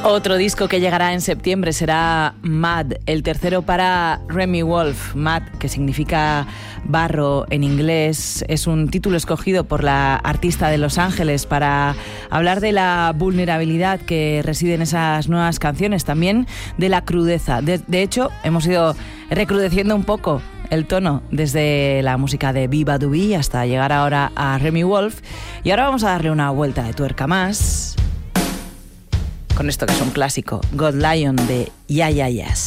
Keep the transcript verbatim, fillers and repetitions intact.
Otro disco que llegará en septiembre será Mad, el tercero para Remi Wolf. Mad, que significa barro en inglés, es un título escogido por la artista de Los Ángeles para hablar de la vulnerabilidad que reside en esas nuevas canciones, también de la crudeza. De, de hecho, hemos ido recrudeciendo un poco el tono desde la música de Viva Dubi hasta llegar ahora a Remi Wolf. Y ahora vamos a darle una vuelta de tuerca más con esto que es un clásico, God Lion de Ya Ya Yes.